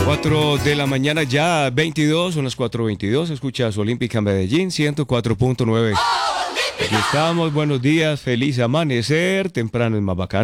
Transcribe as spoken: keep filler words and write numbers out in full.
cuatro de la mañana ya, veintidós, son las cuatro veintidós, escuchas Olímpica Medellín, ciento cuatro punto nueve. Aquí estamos, buenos días, feliz amanecer, temprano es más bacano.